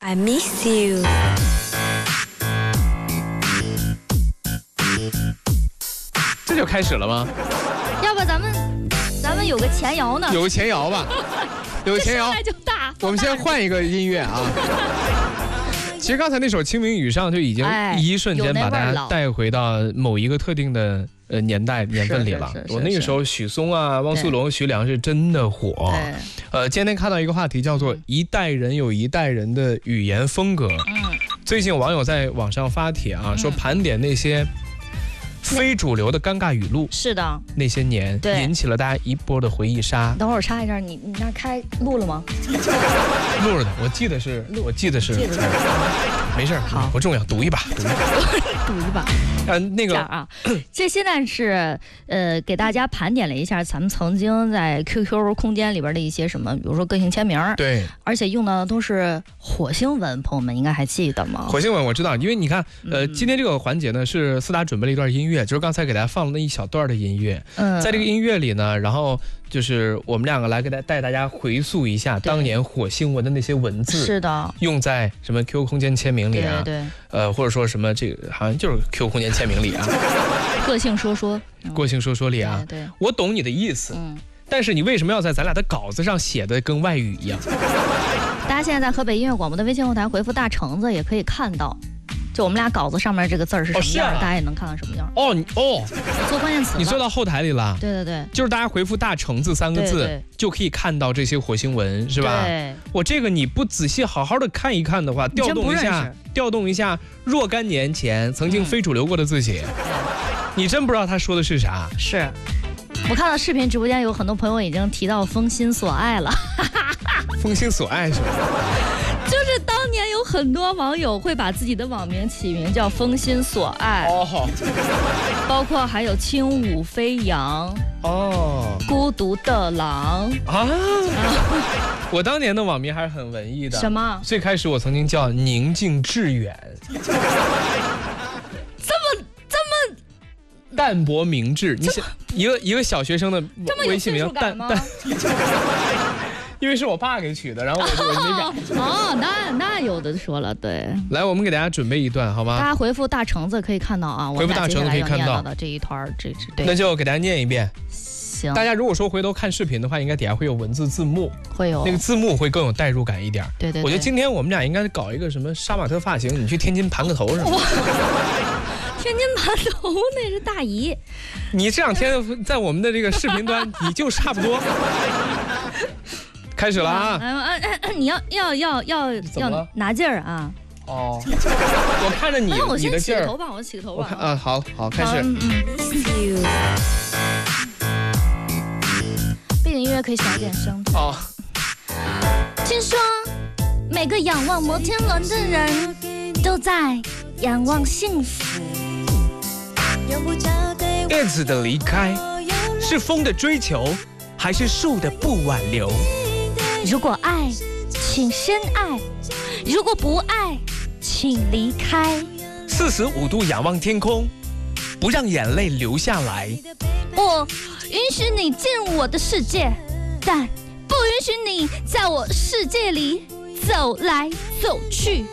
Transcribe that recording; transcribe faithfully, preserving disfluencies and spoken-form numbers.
I miss you。 这就开始了吗？ 要不咱们咱们有个前摇呢？ 有个前摇吧，有个前摇。 就大。 我们先换一个音乐啊。其实刚才那首《清明雨上》就已经一瞬间把大家带回到某一个特定的呃年代年份里了。我那个时候许嵩啊、汪苏泷、徐良是真的火。呃，今天看到一个话题叫做“一代人有一代人的语言风格”。嗯。最近网友在网上发帖啊，说盘点那些非主流的尴尬语录。 是的。那些年引起了大家一波的回忆杀。 等会儿我插一下，你你那开录了吗？ 录了的，我记得是，我记得是。没事，好，不重要，赌一把，赌一把， 赌一把。 呃，那个啊，这现在是呃，给大家盘点了一下咱们曾经在 Q Q 空间里边的一些什么，比如说个性签名， 对， 而且用到的都是火星文，朋友们应该还记得吗？ 火星文我知道，因为你看，呃，今天这个环节呢是思达准备了一段音乐，就是刚才给大家放了那一小段的音乐，嗯，在这个音乐里呢，然后就是我们两个来给大带大家回溯一下当年火星文的那些文字， 是的， 用在什么 Q Q 空间签名里啊， 对对， 呃，或者说什么这个好像就是 Q Q 空间签名里啊， 个性说说， 个性说说里啊， 对， 我懂你的意思，嗯，但是你为什么要在咱俩的稿子上写的跟外语一样？ 大家现在在河北音乐广播的微信后台回复大橙子也可以看到。就我们俩稿子上面这个字儿是什么样，哦啊、大家也能看到什么样。 哦，你哦， 做关键词， 你做到后台里了。 对对对， 就是大家回复"大橙子"三个字，对对就可以看到这些火星文，是吧？ 对。 我这个你不仔细好好的看一看的话，调动一下，调动一下若干年前曾经非主流过的字写，嗯、你真不知道他说的是啥。 是。我看到视频直播间有很多朋友已经提到封心所爱了。 封心所爱是吧？ 就是当年有很多网友会把自己的网名起名叫封心所爱哦，包括还有轻舞飞扬哦，孤独的狼啊。 我当年的网名还是很文艺的。 什么？ 最开始我曾经叫宁静致远。这么这么淡泊明志，你想一个一个小学生的微信名淡淡。因为是我爸给取的，然后我就我就没改。 哦，那那有的说了，对。 来，我们给大家准备一段，好吗？ 大家回复大橙子可以看到啊， 回复大橙子可以看到的这一团这支。对。 那就给大家念一遍。 行。 大家如果说回头看视频的话，应该底下会有文字字幕， 会有。 那个字幕会更有代入感一点。 对 对, 对。 我觉得今天我们俩应该搞一个什么杀马特发型，你去天津盘个头什么的。 天津盘头那是大姨。 你这两天在我们的这个视频端，你就差不多。开始了啊！ 嗯嗯嗯，你要要要要要拿劲儿啊！ 哦，我看着你， 那我先你的劲儿。 洗个头吧，我洗个头吧。 啊，好好开始。 嗯嗯。背景音乐可以小点声。 哦。 听说每个仰望摩天轮的人都在仰望幸福。 叶子的离开，是风的追求。还是树的不挽留。 如果爱，请深爱；如果不爱，请离开。 四十五度仰望天空，不让眼泪流下来。 我允许你进入我的世界，但不允许你在我世界里走来走去。